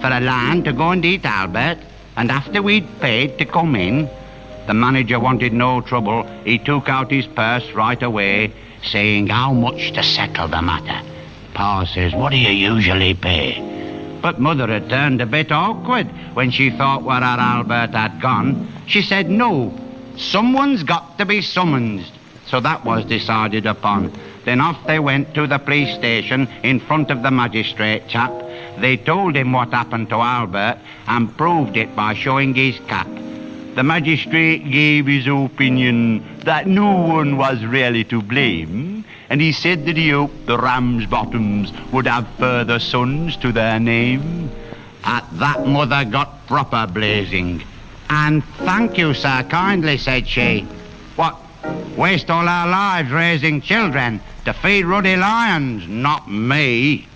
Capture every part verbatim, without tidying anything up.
for a line to go and eat Albert, and after we'd paid to come in, the manager wanted no trouble. He took out his purse right away, saying how much to settle the matter. Pa says, what do you usually pay? But Mother had turned a bit awkward when she thought where our Albert had gone. She said, no, someone's got to be summoned. So that was decided upon. Then off they went to the police station in front of the magistrate chap. They told him what happened to Albert and proved it by showing his cap. The magistrate gave his opinion that no one was really to blame, and he said that he hoped the Ramsbottoms would have further sons to their name. At that, Mother got proper blazing. And thank you, sir, kindly, said she. What, waste all our lives raising children to feed ruddy lions? Not me.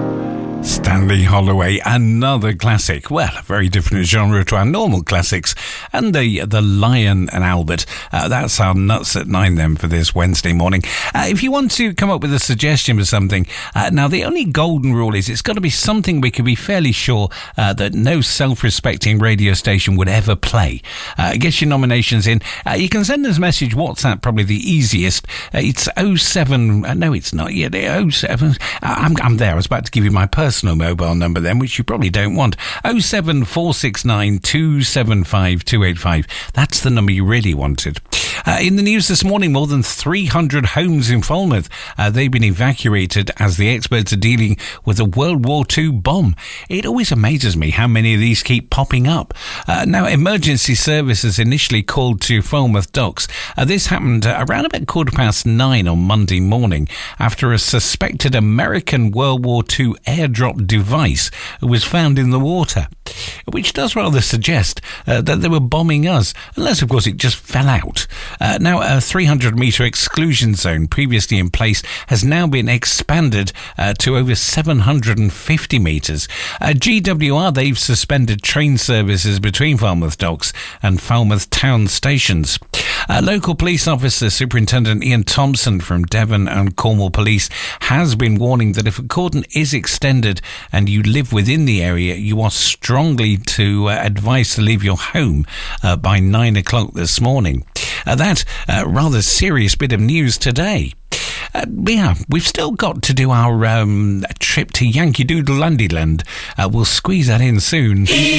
Stanley Holloway, another classic. Well, a very different genre to our normal classics. And the the Lion and Albert. Uh, that's our Nuts at Nine then for this Wednesday morning. Uh, if you want to come up with a suggestion for something, uh, now the only golden rule is it's got to be something we can be fairly sure uh, that no self-respecting radio station would ever play. Uh, get your nominations in. Uh, you can send us a message, WhatsApp, probably the easiest. Uh, it's oh seven, uh, no it's not yet, oh seven, uh, I'm, I'm there, I was about to give you my personal personal mobile number then, which you probably don't want. oh seven four six nine two seven five two eight five. That's the number you really wanted. Uh, in the news this morning, more than three hundred homes in Falmouth, uh, they've been evacuated as the experts are dealing with a World War Two bomb. It always amazes me how many of these keep popping up. Uh, now, emergency services initially called to Falmouth docks. Uh, this happened uh, around about quarter past nine on Monday morning after a suspected American World War Two airdrop device was found in the water, which does rather suggest uh, that they were bombing us, unless, of course, it just fell out. Uh, now, a three hundred metre exclusion zone previously in place has now been expanded uh, to over seven hundred fifty metres. Uh, G W R, they've suspended train services between Falmouth docks and Falmouth town stations. Uh, local police officer Superintendent Ian Thompson from Devon and Cornwall Police has been warning that if a cordon is extended and you live within the area, you are strongly to uh, advised to leave your home uh, by nine o'clock this morning. Uh, that uh, rather serious bit of news today. Uh, yeah, we've still got to do our um, trip to Yankee Doodle Landyland. Uh, we'll squeeze that in soon.